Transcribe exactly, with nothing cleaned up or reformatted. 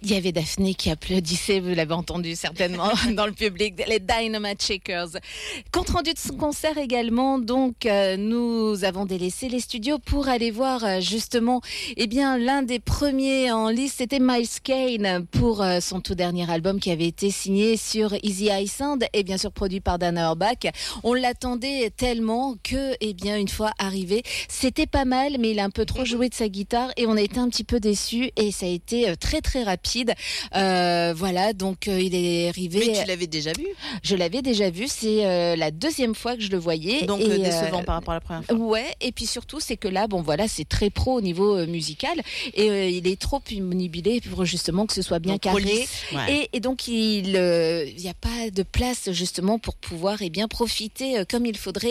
Il y avait Daphné qui applaudissait, vous l'avez entendu certainement dans le public, les Dynamite Shakers. Compte rendu de son concert également, donc euh, nous avons délaissé les studios pour aller voir euh, justement, eh bien l'un des premiers en liste, c'était Miles Kane pour euh, son tout dernier album qui avait été signé sur Easy Eye Sound et bien sûr produit par Dan Auerbach. On l'attendait tellement que, eh bien une fois arrivé, c'était pas mal, mais il a un peu trop joué de sa guitare et on a été un petit peu déçus et ça a été très très rapide. Euh, voilà, donc euh, il est arrivé. Mais tu l'avais déjà vu ? Je l'avais déjà vu, c'est euh, la deuxième fois que je le voyais. Donc et, euh, décevant euh, par rapport à la première fois. Ouais, et puis surtout c'est que là, bon voilà, c'est très pro au niveau euh, musical et euh, il est trop manipulé pour justement que ce soit bien donc, carré. Ouais. Et, et donc il n'y euh, a pas de place justement pour pouvoir et eh bien profiter euh, comme il faudrait.